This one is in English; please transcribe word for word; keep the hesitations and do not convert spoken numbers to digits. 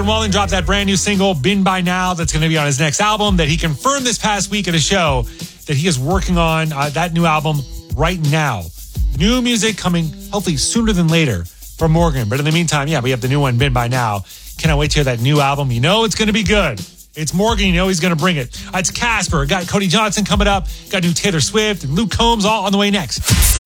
Wallen dropped that brand new single, Been By Now, that's going to be on his next album that he confirmed this past week at a show that he is working on uh, that new album right now. New music coming hopefully sooner than later from Morgan. But in the meantime, yeah, we have the new one, Been By Now. Cannot wait to hear that new album. You know it's going to be good. It's Morgan, you know he's going to bring it. Uh, it's Casper. Got Cody Johnson coming up. Got new Taylor Swift and Luke Combs all on the way next.